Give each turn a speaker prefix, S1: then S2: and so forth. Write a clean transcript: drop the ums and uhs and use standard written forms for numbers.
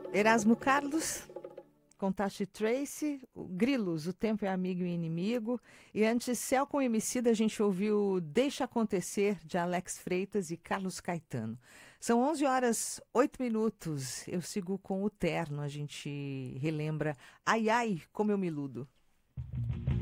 S1: Erasmo Carlos, com Tati Tracy, Grilos, O Tempo é Amigo e Inimigo. E antes, Céu com Emicida, a gente ouviu Deixa Acontecer, de Alex Freitas e Carlos Caetano. São 11 horas 8 minutos. Eu sigo com o Terno, a gente relembra Ai Ai, Como Eu Me Iludo.